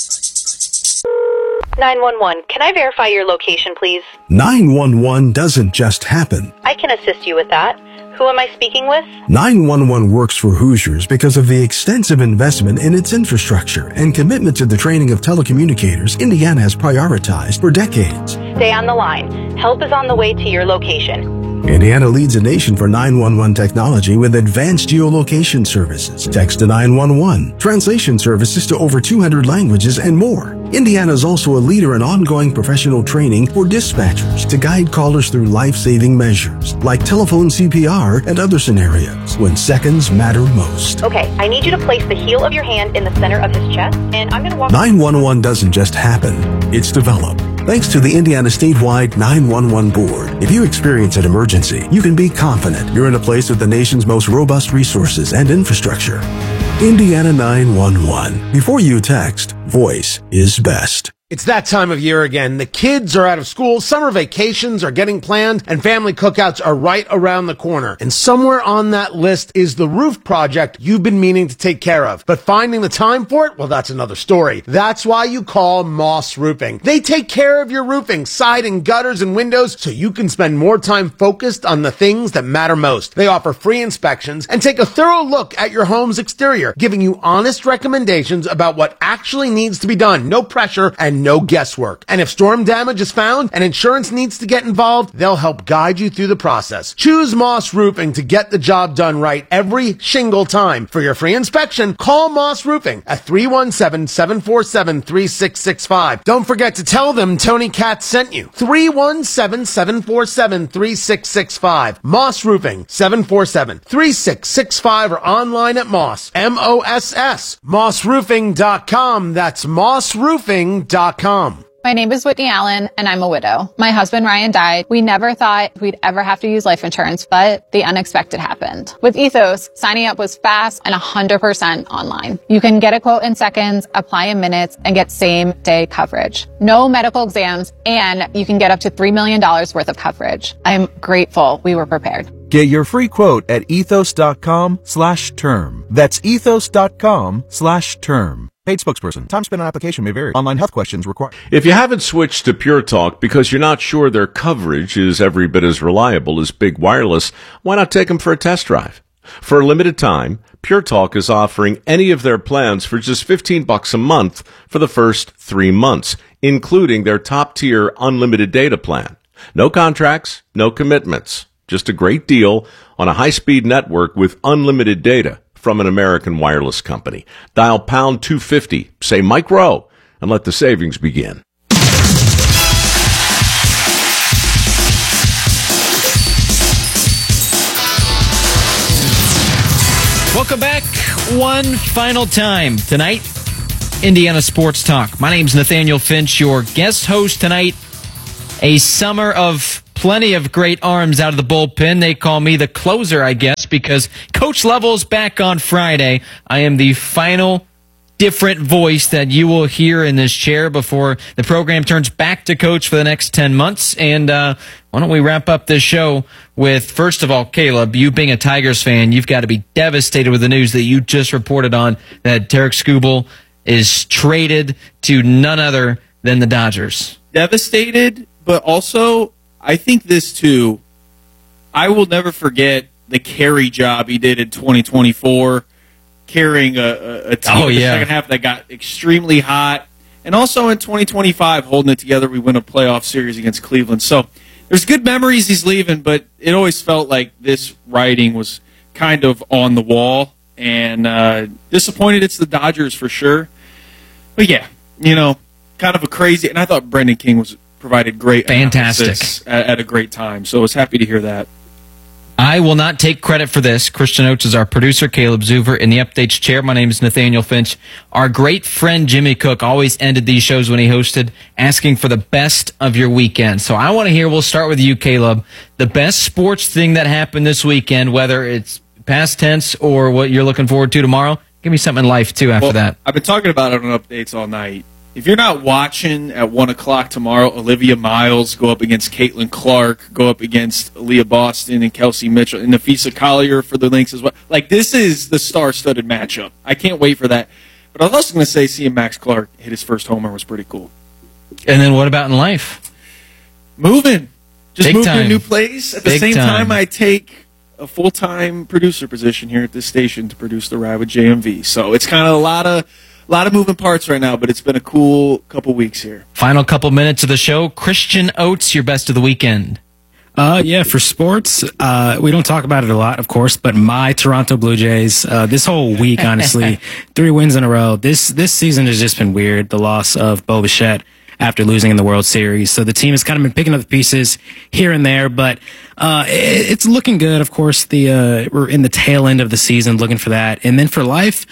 911, can I verify your location, please? 911 doesn't just happen. I can assist you with that. Who am I speaking with? 911 works for Hoosiers because of the extensive investment in its infrastructure and commitment to the training of telecommunicators Indiana has prioritized for decades. Stay on the line. Help is on the way to your location. Indiana leads the nation for 911 technology with advanced geolocation services, text to 911, translation services to over 200 languages, and more. Indiana is also a leader in ongoing professional training for dispatchers to guide callers through life-saving measures like telephone CPR and other scenarios when seconds matter most. Okay, I need you to place the heel of your hand in the center of his chest, and I'm going to walk... 911 doesn't just happen, it's developed. Thanks to the Indiana Statewide 911 Board, if you experience an emergency, you can be confident you're in a place with the nation's most robust resources and infrastructure. Indiana 911. Before you text, voice is best. It's that time of year again. The kids are out of school, summer vacations are getting planned, and family cookouts are right around the corner. And somewhere on that list is the roof project you've been meaning to take care of. But finding the time for it, well, that's another story. That's why you call Moss Roofing. They take care of your roofing, siding, gutters, and windows so you can spend more time focused on the things that matter most. They offer free inspections and take a thorough look at your home's exterior, giving you honest recommendations about what actually needs to be done. No pressure and no guesswork. And if storm damage is found and insurance needs to get involved, they'll help guide you through the process. Choose Moss Roofing to get the job done right every shingle time. For your free inspection, call Moss Roofing at 317-747-3665. Don't forget to tell them Tony Katz sent you. 317-747-3665. Moss Roofing, 747-3665, or online at Moss, M-O-S-S, mossroofing.com. That's mossroofing.com. My name is Whitney Allen, and I'm a widow. My husband, Ryan, died. We never thought we'd ever have to use life insurance, but the unexpected happened. With Ethos, signing up was fast and 100% online. You can get a quote in seconds, apply in minutes, and get same-day coverage. No medical exams, and you can get up to $3 million worth of coverage. I'm grateful we were prepared. Get your free quote at ethos.com/term. That's ethos.com/term. Paid spokesperson. Time spent on application may vary. Online health questions required. If you haven't switched to Pure Talk because you're not sure their coverage is every bit as reliable as Big Wireless, why not take them for a test drive? For a limited time, Pure Talk is offering any of their plans for just $15 a month for the first 3 months, including their top-tier unlimited data plan. No contracts, no commitments. Just a great deal on a high-speed network with unlimited data from an American wireless company. Dial pound 250, say Mike Rowe, and let the savings begin. Welcome back one final time tonight. Indiana Sports Talk. My name's Nathaniel Finch, your guest host tonight. A summer of plenty of great arms out of the bullpen. They call me the closer, I guess, because Coach Lovell's back on Friday. I am the final different voice that you will hear in this chair before the program turns back to Coach for the next 10 months. And why don't we wrap up this show with, first of all, Caleb, you being a Tigers fan, you've got to be devastated with the news that you just reported on that Tarek Skubal is traded to none other than the Dodgers. Devastated, but also I think this, too, I will never forget the carry job he did in 2024, carrying a team in the second half that got extremely hot. And also in 2025, holding it together, we win a playoff series against Cleveland. So there's good memories he's leaving, but it always felt like this writing was kind of on the wall. And disappointed it's the Dodgers for sure. But, yeah, you know, kind of a crazy – and I thought Brendan King was – provided great fantastic at a great time. So I was happy to hear that. I will not take credit for this. Christian Oates is our producer, Caleb Zuver in the Updates chair. My name is Nathaniel Finch. Our great friend Jimmy Cook always ended these shows when he hosted asking for the best of your weekend. So I want to hear, we'll start with you, Caleb, the best sports thing that happened this weekend, whether it's past tense or what you're looking forward to tomorrow. Give me something in life, too, after that. I've been talking about it on Updates all night. If you're not watching at 1 o'clock tomorrow, Olivia Miles go up against Caitlin Clark, go up against Leah Boston and Kelsey Mitchell, and Nafisa Collier for the Lynx as well. Like, this is the star-studded matchup. I can't wait for that. But I was also going to say seeing Max Clark hit his first homer was pretty cool. And then what about in life? Moving. Just Big moved to time. a new place. At the Big same time. time, I take a full-time producer position here at this station to produce The Ride with JMV. So it's kind of a lot of moving parts right now, but it's been a cool couple weeks here. Final couple minutes of the show. Christian Oates, your best of the weekend. Yeah, for sports, we don't talk about it a lot, of course, but my Toronto Blue Jays, this whole week, honestly, 3 wins in a row. This season has just been weird. The loss of Bo Bichette after losing in the World Series. So the team has kind of been picking up the pieces here and there, but it's looking good. Of course, we're in the tail end of the season looking for that. And then for life,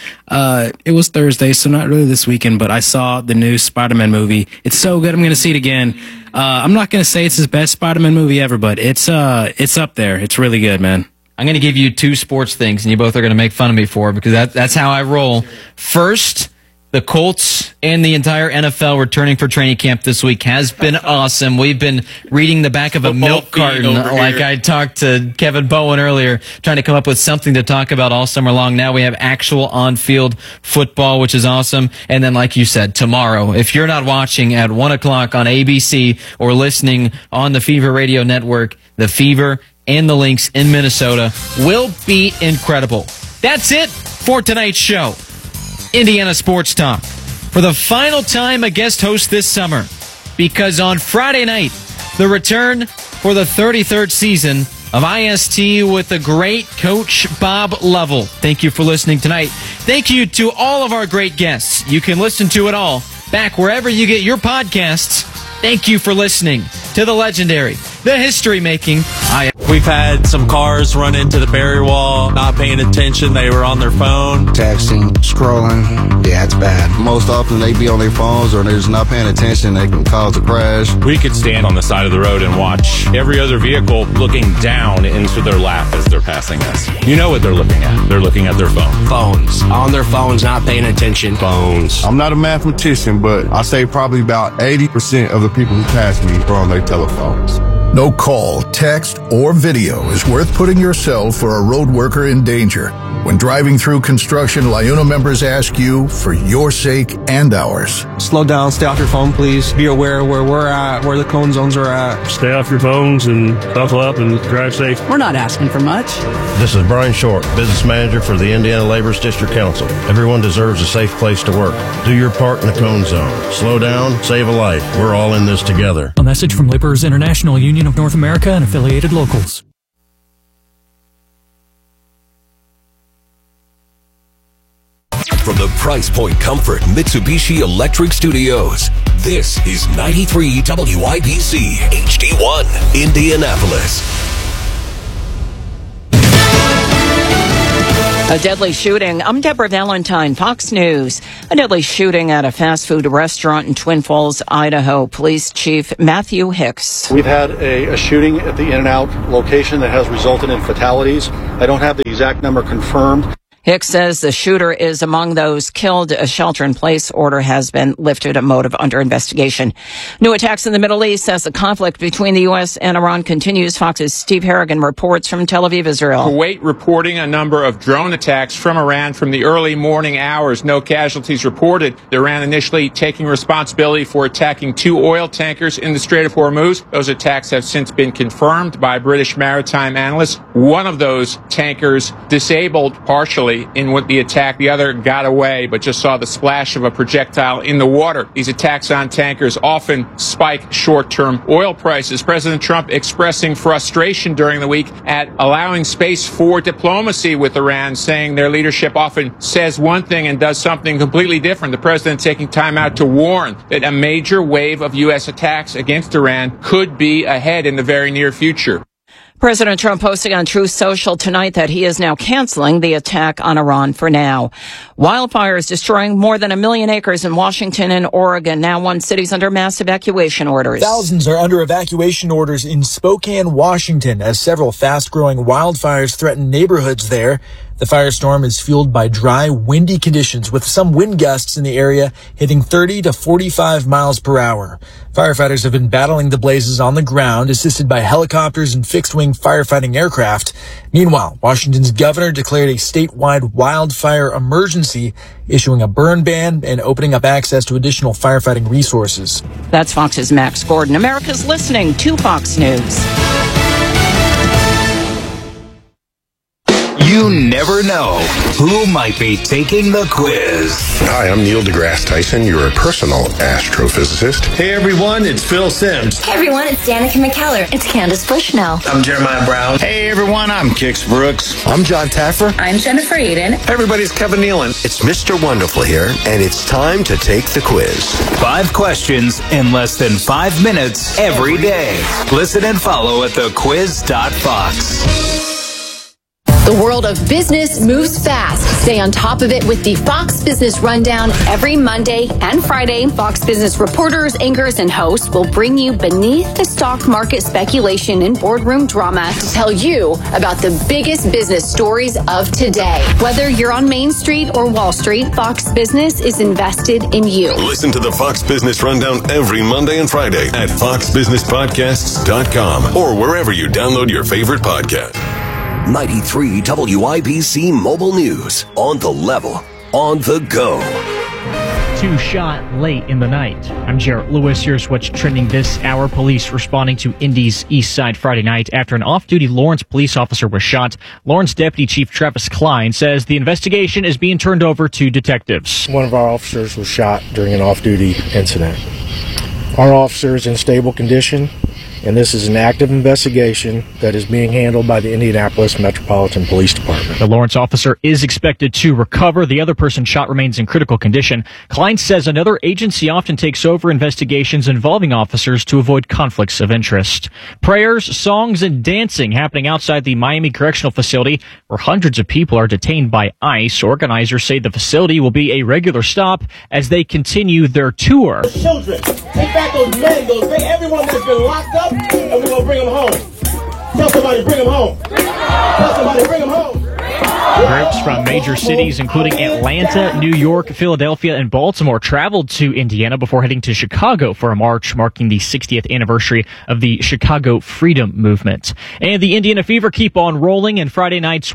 it was Thursday, so not really this weekend, but I saw the new Spider-Man movie. It's so good. I'm going to see it again. I'm not going to say it's his best Spider-Man movie ever, but it's up there. It's really good, man. I'm going to give you 2 sports things, and you both are going to make fun of me for it because that's how I roll. First, the Colts and the entire NFL returning for training camp this week has been awesome. We've been reading the back of a milk carton like I talked to Kevin Bowen earlier, trying to come up with something to talk about all summer long. Now we have actual on-field football, which is awesome. And then, like you said, tomorrow, if you're not watching at 1 o'clock on ABC or listening on the Fever Radio Network, the Fever and the Lynx in Minnesota will be incredible. That's it for tonight's show. Indiana Sports Talk. For the final time, a guest host this summer, because on Friday night, the return for the 33rd season of IST with the great Coach Bob Lovell. Thank you for listening tonight. Thank you to all of our great guests. You can listen to it all back wherever you get your podcasts. Thank you for listening to the legendary, the history-making We've had some cars run into the barrier wall, not paying attention. They were on their phone. Texting, scrolling. Yeah, it's bad. Most often they be on their phones or they're just not paying attention. They can cause a crash. We could stand on the side of the road and watch every other vehicle looking down into their lap as they're passing us. You know what they're looking at. They're looking at their phone. Phones. On their phones, not paying attention. Phones. I'm not a mathematician, but I say probably about 80% of the people who pass me are on their telephones. No call, text, or video is worth putting yourself or a road worker in danger. When driving through construction, LIUNA members ask you for your sake and ours. Slow down, stay off your phone, please. Be aware where we're at, where the cone zones are at. Stay off your phones and buckle up and drive safe. We're not asking for much. This is Brian Short, Business Manager for the Indiana Laborers District Council. Everyone deserves a safe place to work. Do your part in the cone zone. Slow down, save a life. We're all in this together. A message from Laborers International Union of North America and affiliated locals. From the Price Point Comfort Mitsubishi Electric Studios, this is 93 WIBC HD1, Indianapolis. A deadly shooting. I'm Deborah Valentine, Fox News. A deadly shooting at a fast food restaurant in Twin Falls, Idaho. Police Chief Matthew Hicks. We've had a shooting at the In-N-Out location that has resulted in fatalities. I don't have the exact number confirmed. Hicks says the shooter is among those killed. A shelter-in-place order has been lifted, a motive under investigation. New attacks in the Middle East as the conflict between the U.S. and Iran continues. Fox's Steve Harrigan reports from Tel Aviv, Israel. Kuwait reporting a number of drone attacks from Iran from the early morning hours. No casualties reported. Iran initially taking responsibility for attacking 2 oil tankers in the Strait of Hormuz. Those attacks have since been confirmed by British maritime analysts. One of those tankers disabled partially in what the attack. The other got away, but just saw the splash of a projectile in the water. These attacks on tankers often spike short-term oil prices. President Trump expressing frustration during the week at allowing space for diplomacy with Iran, saying their leadership often says one thing and does something completely different. The president taking time out to warn that a major wave of U.S. attacks against Iran could be ahead in the very near future. President Trump posting on Truth Social tonight that he is now canceling the attack on Iran for now. Wildfires destroying more than 1 million acres in Washington and Oregon. Now 1 city's under mass evacuation orders. Thousands are under evacuation orders in Spokane, Washington, as several fast-growing wildfires threaten neighborhoods there. The firestorm is fueled by dry, windy conditions with some wind gusts in the area hitting 30 to 45 miles per hour. Firefighters have been battling the blazes on the ground, assisted by helicopters and fixed-wing firefighting aircraft. Meanwhile, Washington's governor declared a statewide wildfire emergency, issuing a burn ban and opening up access to additional firefighting resources. That's Fox's Max Gordon. America's listening to Fox News. You never know who might be taking the quiz. Hi, I'm Neil deGrasse Tyson, your personal astrophysicist. Hey everyone, it's Phil Simms. Hey everyone, it's Danica McKellar. It's Candace Bushnell. I'm Jeremiah Brown. Hey everyone, I'm Kix Brooks. I'm John Taffer. I'm Jennifer Aiden. Hey everybody's Kevin Nealon. It's Mr. Wonderful here, and it's time to take the quiz. 5 questions in less than 5 minutes every day. Listen and follow at thequiz.fox. The world of business moves fast. Stay on top of it with the Fox Business Rundown every Monday and Friday. Fox Business reporters, anchors, and hosts will bring you beneath the stock market speculation and boardroom drama to tell you about the biggest business stories of today. Whether you're on Main Street or Wall Street, Fox Business is invested in you. Listen to the Fox Business Rundown every Monday and Friday at foxbusinesspodcasts.com or wherever you download your favorite podcast. 93 WIBC Mobile News. On the level, on the go. 2 shot late in the night. I'm Jarrett Lewis. Here's what's trending this hour. Police responding to Indy's East Side Friday night after an off-duty Lawrence police officer was shot. Lawrence Deputy Chief Travis Klein says the investigation is being turned over to detectives. One of our officers was shot during an off-duty incident. Our officer is in stable condition, and this is an active investigation that is being handled by the Indianapolis Metropolitan Police Department. The Lawrence officer is expected to recover. The other person shot remains in critical condition. Klein says another agency often takes over investigations involving officers to avoid conflicts of interest. Prayers, songs, and dancing happening outside the Miami Correctional Facility, where hundreds of people are detained by ICE. Organizers say the facility will be a regular stop as they continue their tour. Children, take back those men, everyone that's been locked up, and we're going to bring them home. Tell somebody, bring them home. Tell somebody, bring them home. Groups from major cities, including Atlanta, New York, Philadelphia, and Baltimore, traveled to Indiana before heading to Chicago for a march marking the 60th anniversary of the Chicago Freedom Movement. And the Indiana Fever keep on rolling in Friday night's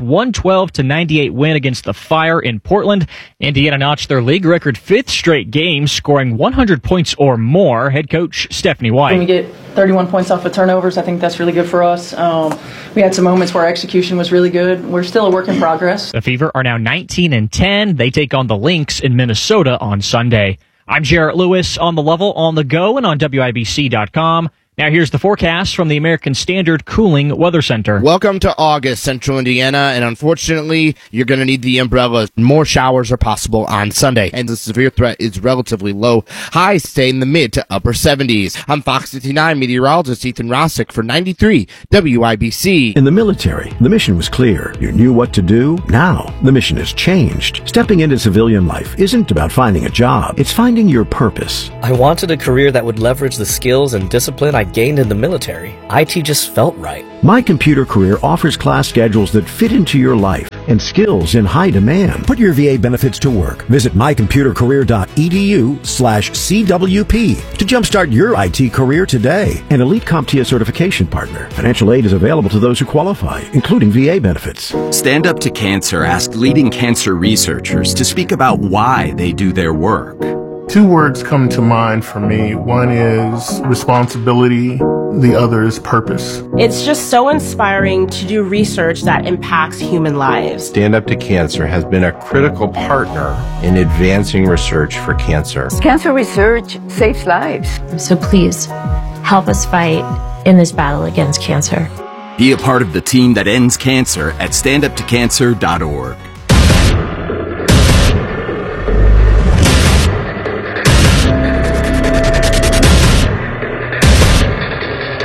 112-98 win against the Fire in Portland. Indiana notched their league record 5th straight game, scoring 100 points or more. Head coach Stephanie White. When we get 31 points off of turnovers, I think that's really good for us. We had some moments where execution was really good. We're still a work in progress. The Fever are now 19-10. They take on the Lynx in Minnesota on Sunday. I'm Jarrett Lewis, on the level, on the go, and on WIBC.com. Now here's the forecast from the American Standard Cooling Weather Center. Welcome to August, Central Indiana, and unfortunately, you're going to need the umbrella. More showers are possible on Sunday, and the severe threat is relatively low. Highs stay in the mid to upper 70s. I'm Fox 59 meteorologist Ethan Rossick for 93 WIBC. In the military, the mission was clear. You knew what to do. Now, the mission has changed. Stepping into civilian life isn't about finding a job. It's finding your purpose. I wanted a career that would leverage the skills and discipline I gained in the military. IT just felt right. My Computer Career offers class schedules that fit into your life and skills in high demand. Put your VA benefits to work. Visit mycomputercareer.edu/CWP to jumpstart your IT career today. An Elite CompTIA certification partner. Financial aid is available to those who qualify, including VA benefits. Stand Up to Cancer asked leading cancer researchers to speak about why they do their work. 2 words come to mind for me. One is responsibility. The other is purpose. It's just so inspiring to do research that impacts human lives. Stand Up to Cancer has been a critical partner in advancing research for cancer. Cancer research saves lives. So please, help us fight in this battle against cancer. Be a part of the team that ends cancer at standuptocancer.org.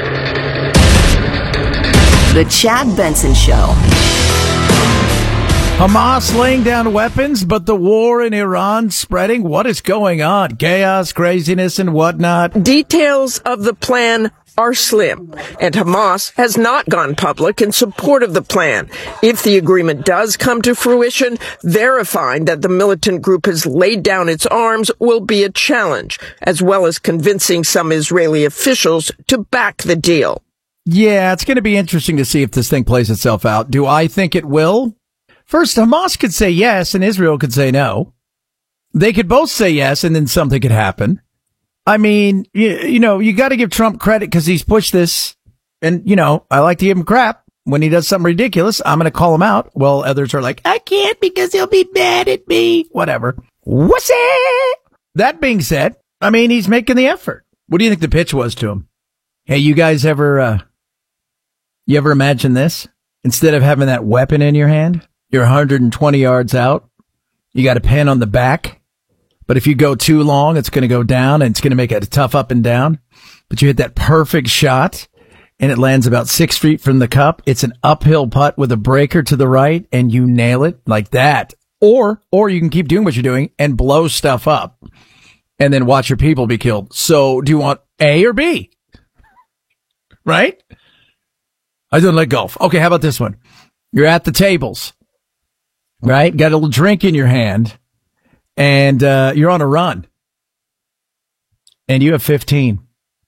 The Chad Benson Show. Hamas laying down weapons, but the war in Iran spreading. What is going on? Chaos, craziness, and whatnot. Details of the plan are slim, and Hamas has not gone public in support of the plan. If the agreement does come to fruition, verifying that the militant group has laid down its arms will be a challenge, as well as convincing some Israeli officials to back the deal. Yeah, it's going to be interesting to see if this thing plays itself out. Do I think it will? First, Hamas could say yes, and Israel could say no. They could both say yes, and then something could happen. I mean, you know, you got to give Trump credit because he's pushed this. And, you know, I like to give him crap. When he does something ridiculous, I'm going to call him out. Well, others are like, I can't because he'll be mad at me. Whatever. What's it? That being said, I mean, he's making the effort. What do you think the pitch was to him? Hey, you guys ever imagine this? Instead of having that weapon in your hand, you're 120 yards out. You got a pen on the back. But if you go too long, it's going to go down and it's going to make it a tough up and down. But you hit that perfect shot and it lands about 6 feet from the cup. It's an uphill putt with a breaker to the right and you nail it like that. Or you can keep doing what you're doing and blow stuff up and then watch your people be killed. So do you want A or B? Right? I don't like golf. Okay. How about this one? You're at the tables, right? Got a little drink in your hand. And you're on a run, and you have 15,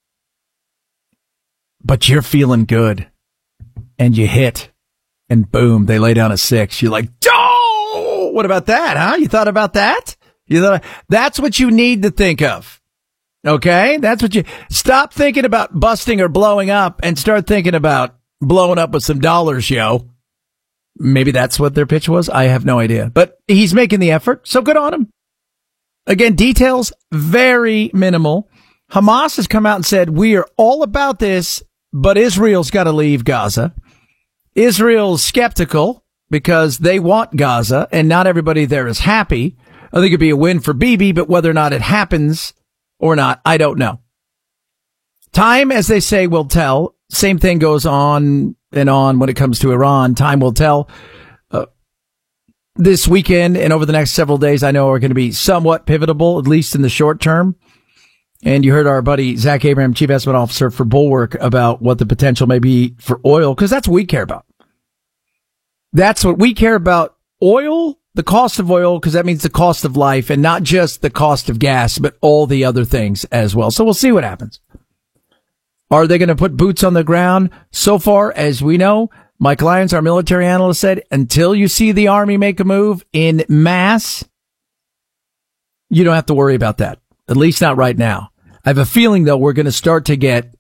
but you're feeling good, and you hit, and boom, they lay down a 6. You're like, oh, what about that, huh? You thought about that? That's what you need to think of, okay? That's what stop thinking about busting or blowing up and start thinking about blowing up with some dollars, yo. Maybe that's what their pitch was. I have no idea, but he's making the effort, so good on him. Again, details very minimal. Hamas has come out and said, we are all about this, but Israel's got to leave Gaza. Israel's skeptical because they want Gaza and not everybody there is happy. I think it'd be a win for Bibi, but whether or not it happens or not, I don't know. Time, as they say, will tell. Same thing goes on and on when it comes to Iran. Time will tell. This weekend and over the next several days, I know are going to be somewhat pivotal, at least in the short term. And you heard our buddy Zach Abraham, Chief Estimate Officer for Bulwark, about what the potential may be for oil, because that's what we care about. That's what we care about. Oil, the cost of oil, because that means the cost of life and not just the cost of gas, but all the other things as well. So we'll see what happens. Are they going to put boots on the ground? So far as we know, Mike Lyons, our military analyst, said, until you see the Army make a move in mass, you don't have to worry about that. At least not right now. I have a feeling, though, we're going to start to get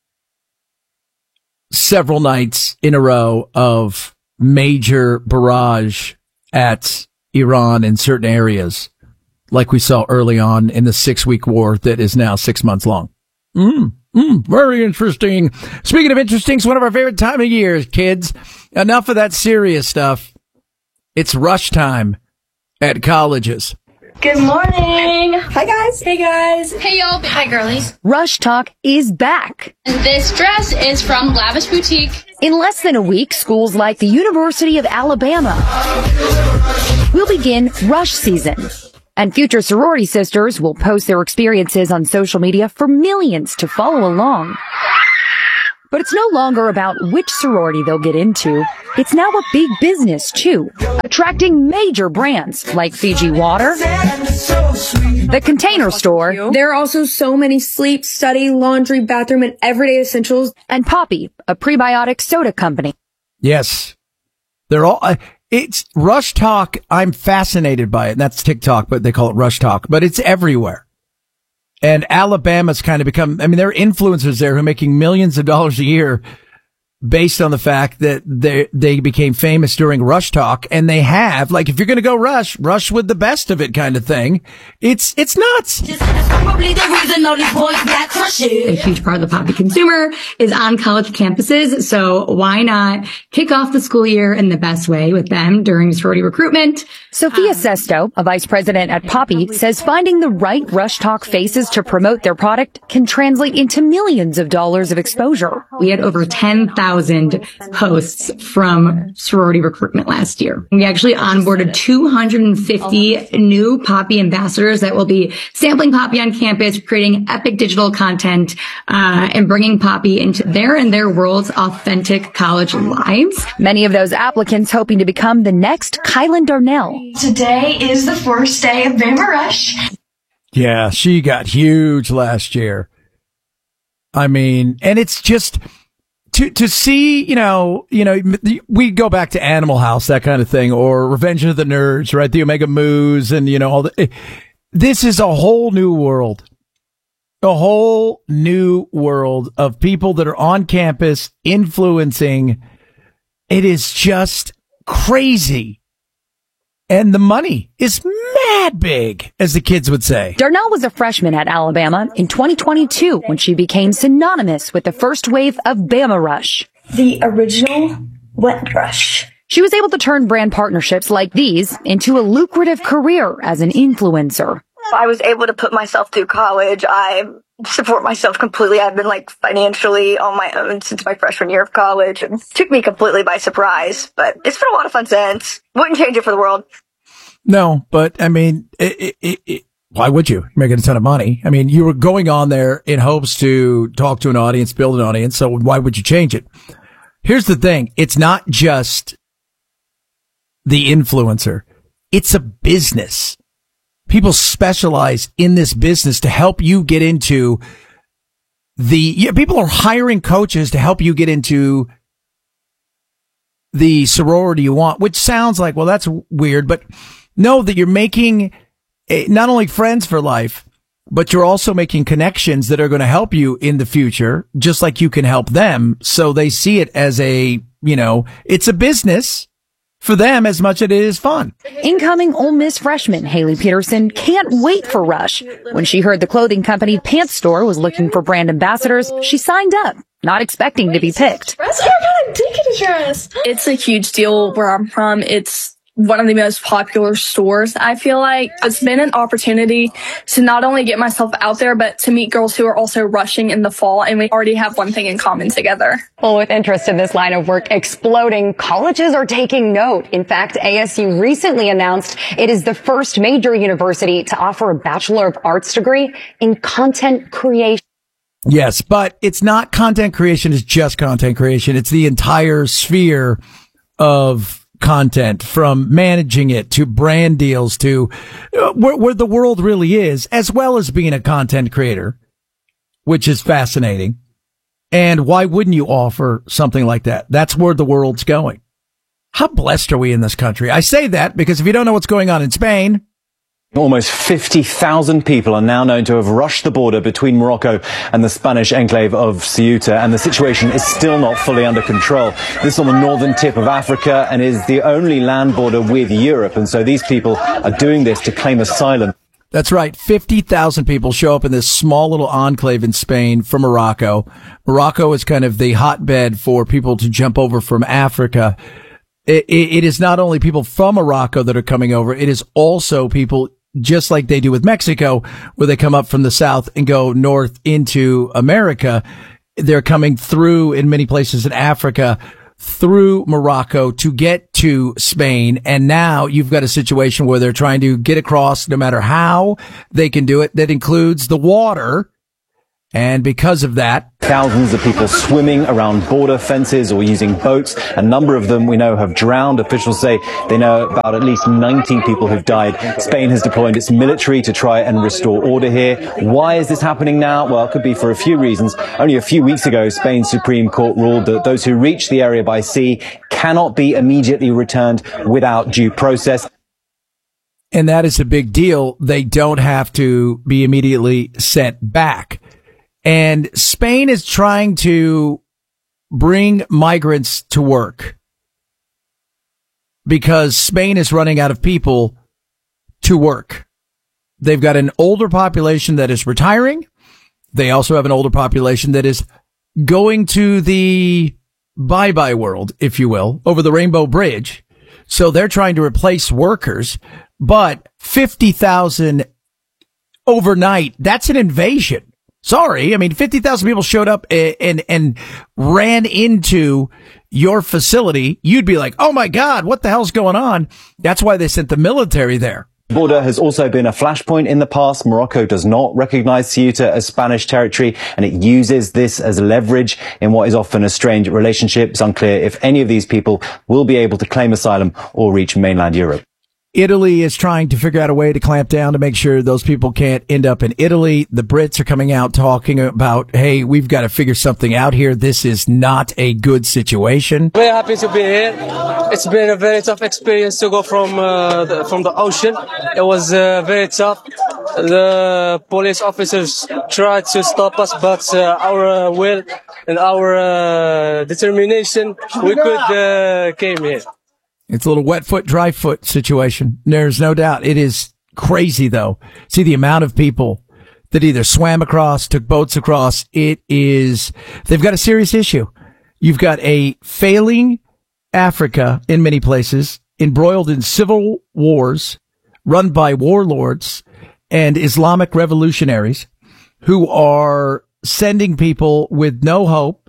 several nights in a row of major barrage at Iran in certain areas, like we saw early on in the 6-week war that is now 6 months long. Very interesting. Speaking of interesting, it's one of our favorite time of year, kids. Enough of that serious stuff. It's rush time at colleges. Good morning. Hi, guys. Hey, guys. Hey, y'all. Hi, girlies. Rush Talk is back. And this dress is from Lavish Boutique. In less than a week, schools like the University of Alabama will begin rush season. And future sorority sisters will post their experiences on social media for millions to follow along. But it's no longer about which sorority they'll get into. It's now a big business, too, attracting major brands like Fiji Water, The Container Store. There are also so many sleep, study, laundry, bathroom, and everyday essentials. And Poppy, a prebiotic soda company. Yes. They're all... It's Rush Talk. I'm fascinated by it. And that's TikTok, but they call it Rush Talk. But it's everywhere. And Alabama's kind of become, I mean, there are influencers there who are making millions of dollars a year based on the fact that they became famous during Rush Talk. And they have, like, if you're going to go rush with the best of it kind of thing. It's nuts. A huge part of the Poppy consumer is on college campuses. So why not kick off the school year in the best way with them during sorority recruitment? Sophia Sesto, a vice president at Poppy, says finding the right Rush Talk faces to promote their product can translate into millions of dollars of exposure. We had over 10,000 1,000 hosts from sorority recruitment last year. We actually onboarded 250 new Poppy ambassadors that will be sampling Poppy on campus, creating epic digital content, and bringing Poppy into their and their world's authentic college lives. Many of those applicants hoping to become the next Kylan Darnell. Today is the first day of Bama Rush. Yeah, she got huge last year. I mean, and it's just to see, we go back to Animal House, that kind of thing, or Revenge of the Nerds, right? The Omega Moos and, all the, this is a whole new world. A whole new world of people that are on campus influencing. It is just crazy. And the money is mad big, as the kids would say. Darnell was a freshman at Alabama in 2022 when she became synonymous with the first wave of Bama Rush. The original Wet Rush. She was able to turn brand partnerships like these into a lucrative career as an influencer. I was able to put myself through college. I support myself completely. I've been financially on my own since my freshman year of college. It took me completely by surprise, but it's been a lot of fun since. Wouldn't change it for the world. No, but I mean, why would you? You're making a ton of money. I mean, you were going on there in hopes to talk to an audience, build an audience. So why would you change it? Here's the thing. It's not just the influencer. It's a business. People specialize in this business to help you get into people are hiring coaches to help you get into the sorority you want, which sounds like, well, that's weird, but know that you're making not only friends for life, but you're also making connections that are going to help you in the future, just like you can help them. So they see it as it's a business for them as much as it is fun. Incoming Ole Miss freshman Haley Peterson can't wait for Rush. When she heard the clothing company Pants Store was looking for brand ambassadors, she signed up, not expecting to be picked. It's a huge deal where I'm from. It's one of the most popular stores, I feel like. It's been an opportunity to not only get myself out there, but to meet girls who are also rushing in the fall, and we already have one thing in common together. Well, with interest in this line of work exploding, colleges are taking note. In fact, ASU recently announced it is the first major university to offer a Bachelor of Arts degree in content creation. Yes, but it's not content creation, it's just content creation. It's the entire sphere of content, from managing it to brand deals to where the world really is, as well as being a content creator, which is fascinating. And why wouldn't you offer something like that? That's where the world's going. How blessed are we in this country? I say that because if you don't know what's going on in Spain, almost 50,000 people are now known to have rushed the border between Morocco and the Spanish enclave of Ceuta, and the situation is still not fully under control. This is on the northern tip of Africa and is the only land border with Europe, and so these people are doing this to claim asylum. That's right. 50,000 people show up in this small little enclave in Spain from Morocco. Morocco is kind of the hotbed for people to jump over from Africa. It is not only people from Morocco that are coming over, it is also people just like they do with Mexico, where they come up from the south and go north into America. They're coming through in many places in Africa through Morocco to get to Spain. And now you've got a situation where they're trying to get across no matter how they can do it. That includes the water. And because of that, thousands of people swimming around border fences or using boats. A number of them we know have drowned. Officials say they know about at least 19 people who've died. Spain has deployed its military to try and restore order here. Why is this happening now? Well, it could be for a few reasons. Only a few weeks ago, Spain's Supreme Court ruled that those who reach the area by sea cannot be immediately returned without due process. And that is a big deal. They don't have to be immediately sent back. And Spain is trying to bring migrants to work because Spain is running out of people to work. They've got an older population that is retiring. They also have an older population that is going to the bye-bye world, if you will, over the Rainbow Bridge. So they're trying to replace workers, but 50,000 overnight, that's an invasion. Sorry. I mean, 50,000 people showed up and ran into your facility. You'd be like, oh my God, what the hell's going on? That's why they sent the military there. Border has also been a flashpoint in the past. Morocco does not recognize Ceuta as Spanish territory, and it uses this as leverage in what is often a strained relationship. It's unclear if any of these people will be able to claim asylum or reach mainland Europe. Italy is trying to figure out a way to clamp down to make sure those people can't end up in Italy. The Brits are coming out talking about, hey, we've got to figure something out here. This is not a good situation. Very happy to be here. It's been a very tough experience to go from the ocean. It was very tough. The police officers tried to stop us, but our will and our determination, we could came here. It's a little wet foot, dry foot situation. There's no doubt. It is crazy, though. See the amount of people that either swam across, took boats across. They've got a serious issue. You've got a failing Africa in many places, embroiled in civil wars, run by warlords and Islamic revolutionaries who are sending people with no hope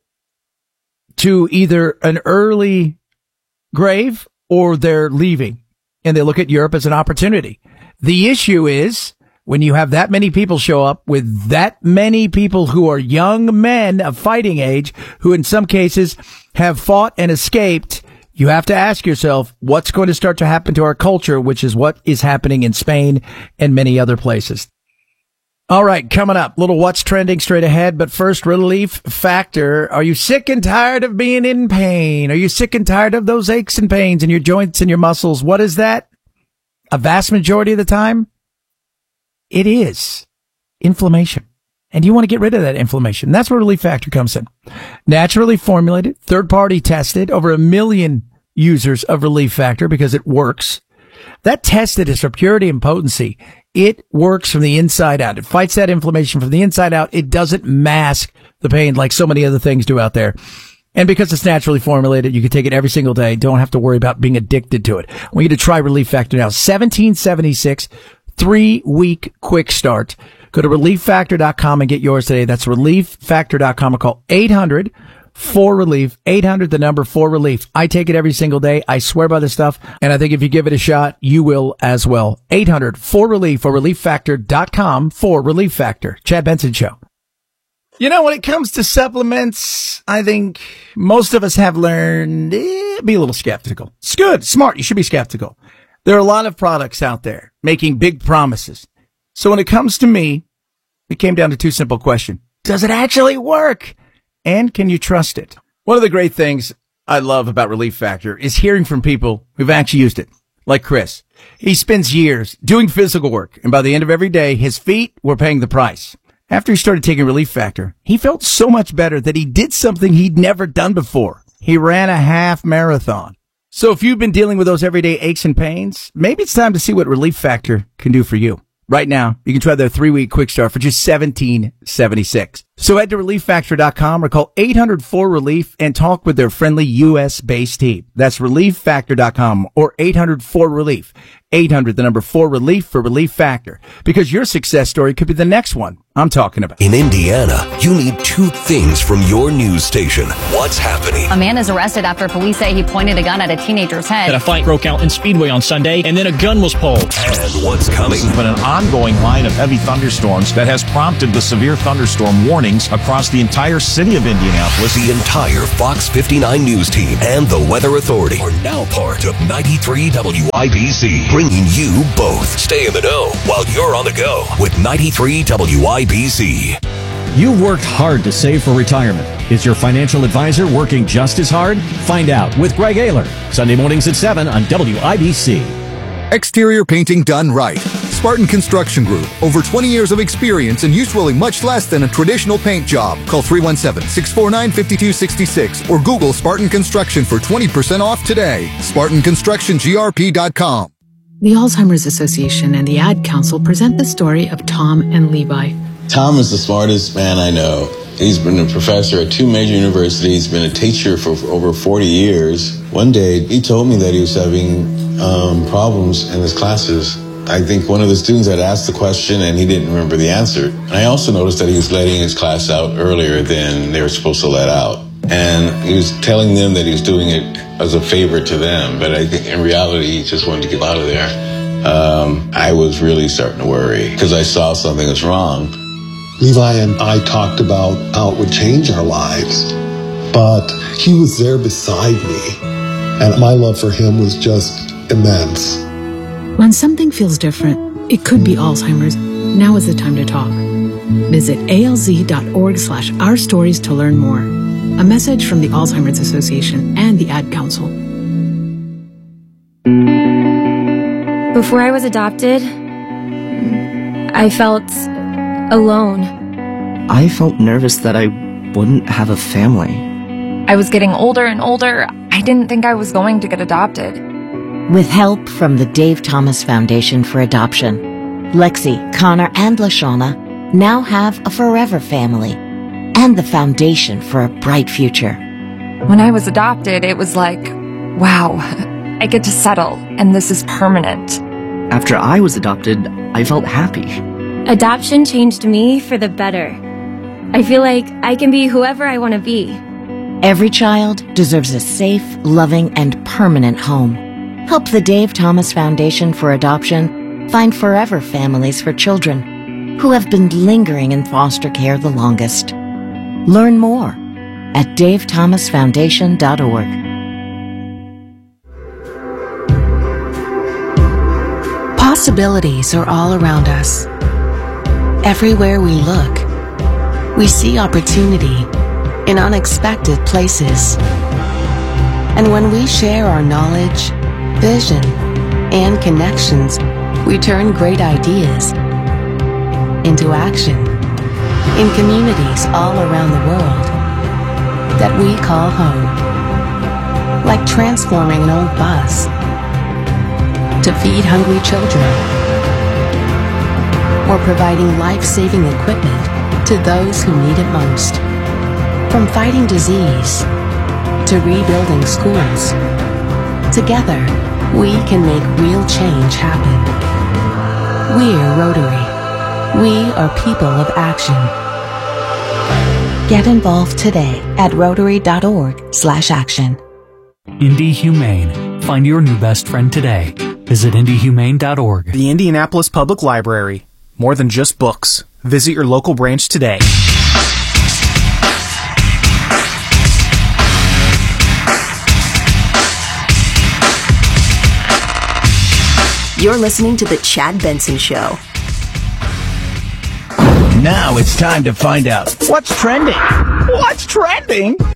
to either an early grave or they're leaving, and they look at Europe as an opportunity. The issue is when you have that many people show up with that many people who are young men of fighting age, who in some cases have fought and escaped, you have to ask yourself what's going to start to happen to our culture, which is what is happening in Spain and many other places. All right, coming up, little what's trending straight ahead. But first, Relief Factor. Are you sick and tired of being in pain? Are you sick and tired of those aches and pains in your joints and your muscles? What is that? A vast majority of the time, it is inflammation. And you want to get rid of that inflammation. That's where Relief Factor comes in. Naturally formulated, third-party tested, over 1 million users of Relief Factor because it works. That tested is for purity and potency. It works from the inside out. It fights that inflammation from the inside out. It doesn't mask the pain like so many other things do out there. And because it's naturally formulated, you can take it every single day. Don't have to worry about being addicted to it. I want you to try Relief Factor now. $17.76, 3-week quick start. Go to ReliefFactor.com and get yours today. That's ReliefFactor.com or call 800-4RELIEF, 800, the number 4RELIEF. I take it every single day. I swear by this stuff. And I think if you give it a shot, you will as well. 800-4RELIEF or ReliefFactor.com for Relief Factor. Chad Benson Show. You know, when it comes to supplements, I think most of us have learned, be a little skeptical. It's good, smart. You should be skeptical. There are a lot of products out there making big promises. So when it comes to me, it came down to two simple questions. Does it actually work? And can you trust it? One of the great things I love about Relief Factor is hearing from people who've actually used it, like Chris. He spends years doing physical work, and by the end of every day, his feet were paying the price. After he started taking Relief Factor, he felt so much better that he did something he'd never done before. He ran a half marathon. So if you've been dealing with those everyday aches and pains, maybe it's time to see what Relief Factor can do for you. Right now, you can try their 3-week quick start for just $17.76. So head to ReliefFactor.com or call 800-4RELIEF and talk with their friendly U.S.-based team. That's ReliefFactor.com or 800-4RELIEF. 800, the number 4RELIEF for Relief Factor. Because your success story could be the next one I'm talking about. In Indiana, you need 2 things from your news station. What's happening? A man is arrested after police say he pointed a gun at a teenager's head. A fight broke out in Speedway on Sunday, and then a gun was pulled. And what's coming? But an ongoing line of heavy thunderstorms that has prompted the severe thunderstorm warnings across the entire city of Indianapolis. The entire Fox 59 news team and the Weather Authority are now part of 93 WIBC, bringing you both. Stay in the know while you're on the go with 93 WIBC. You've worked hard to save for retirement. Is your financial advisor working just as hard? Find out with Greg Ayler, Sunday mornings at 7 on WIBC. Exterior painting done right. Spartan Construction Group. Over 20 years of experience and usually much less than a traditional paint job. Call 317-649-5266 or Google Spartan Construction for 20% off today. SpartanConstructionGRP.com. The Alzheimer's Association and the Ad Council present the story of Tom and Levi. Tom is the smartest man I know. He's been a professor at 2 major universities, been a teacher for over 40 years. One day, he told me that he was having problems in his classes, I think one of the students had asked the question and he didn't remember the answer. And I also noticed that he was letting his class out earlier than they were supposed to let out. And he was telling them that he was doing it as a favor to them, but I think in reality he just wanted to get out of there. I was really starting to worry because I saw something was wrong. Levi and I talked about how it would change our lives, but he was there beside me, and my love for him was just immense. When something feels different, it could be Alzheimer's. Now is the time to talk. Visit alz.org/ourstories to learn more. A message from the Alzheimer's Association and the Ad Council. Before I was adopted, I felt alone. I felt nervous that I wouldn't have a family. I was getting older and older. I didn't think I was going to get adopted. With help from the Dave Thomas Foundation for Adoption, Lexi, Connor, and LaShawna now have a forever family and the foundation for a bright future. When I was adopted, it was like, wow, I get to settle, and this is permanent. After I was adopted, I felt happy. Adoption changed me for the better. I feel like I can be whoever I want to be. Every child deserves a safe, loving, and permanent home. Help the Dave Thomas Foundation for Adoption find forever families for children who have been lingering in foster care the longest. Learn more at davethomasfoundation.org. Possibilities are all around us. Everywhere we look, we see opportunity in unexpected places. And when we share our knowledge, vision, and connections, we turn great ideas into action in communities all around the world that we call home. Like transforming an old bus to feed hungry children, or providing life-saving equipment to those who need it most. From fighting disease to rebuilding schools, together we can make real change happen. We're Rotary. We are people of action. Get involved today at rotary.org/action. Indy Humane. Find your new best friend today. Visit indyhumane.org. The Indianapolis Public Library. More than just books. Visit your local branch today. You're listening to The Chad Benson Show. Now it's time to find out what's trending. What's trending?